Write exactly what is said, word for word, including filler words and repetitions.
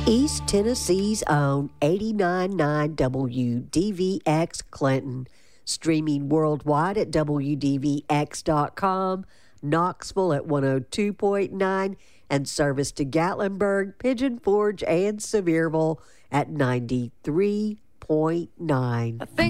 East Tennessee's own eighty-nine point nine W D V X Clinton, streaming worldwide at W D V X dot com, Knoxville at one oh two point nine, and service to Gatlinburg, Pigeon Forge, and Sevierville at ninety-three point nine. I think